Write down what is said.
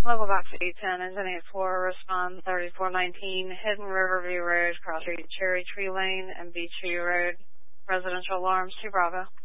Local box 810, engine 84, respond 3419, Hidden Riverview Road, cross street Cherry Tree Lane and Beach View Road, residential alarms, 2 Bravo.